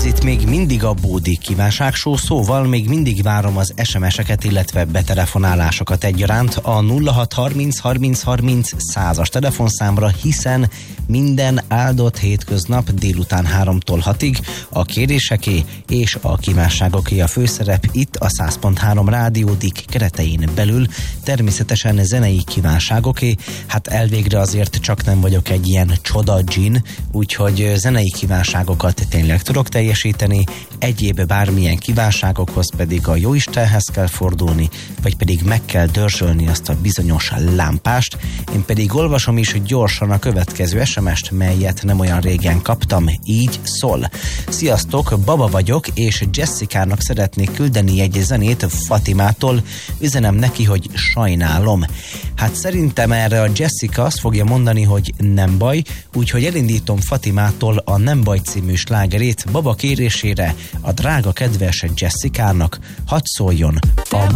Ez itt még mindig a Bódi kívánságshow, szóval még mindig várom az SMS-eket, illetve betelefonálásokat egyaránt a 0630 30 30 100-as telefonszámra, hiszen minden áldott hétköznap délután 3-tól 6-ig a kéréseké és a kívánságoké a főszerep itt a 100.3 rádiódik keretein belül, természetesen zenei kívánságoké. Hát elvégre azért csak nem vagyok egy ilyen csoda dzsin, úgyhogy zenei kívánságokat tényleg tudok teljesíteni, egyéb bármilyen kívánságokhoz pedig a Jóistenhez kell fordulni, vagy pedig meg kell dörzsölni azt a bizonyos lámpást. Én pedig olvasom is gyorsan a következő SMS-t, melyet nem olyan régen kaptam, így szól. Sziasztok, Baba vagyok, és Jessica-nak szeretnék küldeni egy zenét Fatimától, üzenem neki, hogy sajnálom. Hát szerintem erre a Jessica azt fogja mondani, hogy nem baj, úgyhogy elindítom Fatimától a Nem baj című slágerét Baba kérésére a drága kedves Jessica-nak, hadd szóljon a